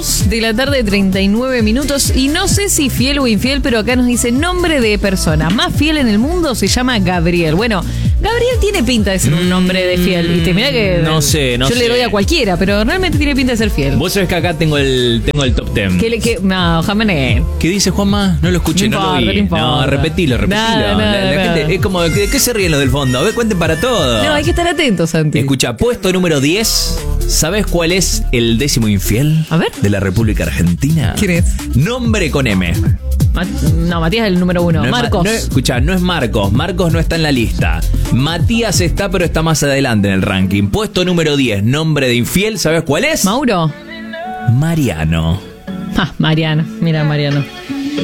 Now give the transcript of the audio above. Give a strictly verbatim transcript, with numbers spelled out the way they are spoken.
dos de la tarde, treinta y nueve minutos. Y no sé si fiel o infiel, pero acá nos dice nombre de persona más fiel en el mundo se llama Gabriel. Bueno, Gabriel tiene pinta de ser un nombre de fiel. ¿Viste? Mirá que no sé, no yo sé. le doy a cualquiera, pero realmente tiene pinta de ser fiel. Vos sabés que acá tengo el tengo el top ten. ¿Qué le que no, Jamené? ¿Qué dice Juanma? No lo escuché, no, No no lo vi. importa, no No, importa. repetilo, repetilo. Nada, nada, la, la nada. gente es como, ¿de qué se ríen los del fondo? A ver, cuenten para todo. No, hay que estar atentos, Santi. Escucha, puesto número diez. ¿Sabés cuál es el décimo infiel? A ver. De la República Argentina. ¿Quién es? Nombre con M. Ma- no, Matías es el número uno. No es Ma- Marcos. no es- escucha, no es Marcos. Marcos no está en la lista. Matías está, pero está más adelante en el ranking. Puesto número diez. Nombre de infiel. ¿Sabés cuál es? Mauro. Mariano. Ah, Mariano. Mira, Mariano.